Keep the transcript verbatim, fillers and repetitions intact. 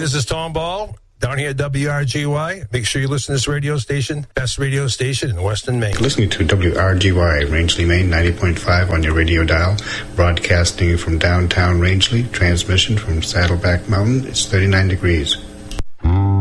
This is Tom Ball down here at W R G Y. Make sure you listen to this radio station, best radio station in Western Maine. Listening to W R G Y, Rangeley, Maine, ninety point five on your radio dial. Broadcasting from downtown Rangeley. Transmission from Saddleback Mountain. It's thirty-nine degrees.